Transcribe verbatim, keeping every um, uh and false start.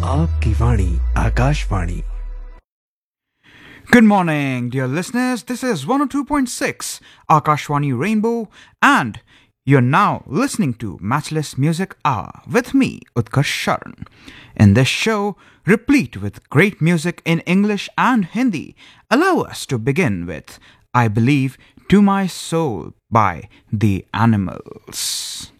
आपकी वाणी Akashvani. Good morning, dear listeners. This is one oh two point six Akashwani Rainbow, and you're now listening to Matchless Music Hour with me, Utkarsh Sharan. In this show, replete with great music in English and Hindi, allow us to begin with I Believe to My Soul by The Animals.